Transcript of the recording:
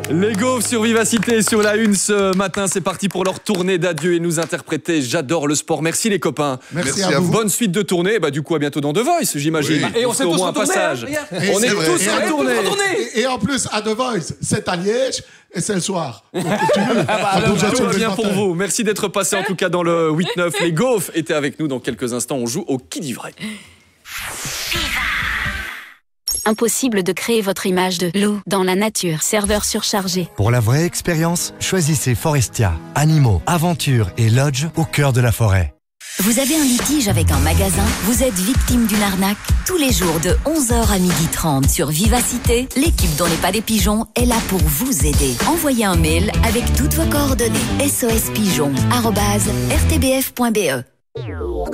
Les Gaufres sur Vivacité, sur la une ce matin, c'est parti pour leur tournée d'adieu et nous interpréter J'adore le sport. Merci les copains. Merci à vous. Bonne suite de tournée. Du coup, à bientôt dans The Voice, j'imagine. Oui. Et on s'est tous en passage. On est tous en tournée. Et en plus, à The Voice, c'est à Liège et c'est le soir. Donc, tout va bien pour vous. Merci d'être passé en tout cas dans le 8-9. Les Gaufres étaient avec nous. Dans quelques instants, on joue au Qui dit vrai. Impossible de créer votre image de loup dans la nature. Serveur surchargé. Pour la vraie expérience, choisissez Forestia. Animaux, aventures et lodge au cœur de la forêt. Vous avez un litige avec un magasin? Vous êtes victime d'une arnaque? Tous les jours de 11h à 12h30 sur Vivacité, l'équipe dont n'est pas des pigeons est là pour vous aider. Envoyez un mail avec toutes vos coordonnées. sospigeon@rtbf.be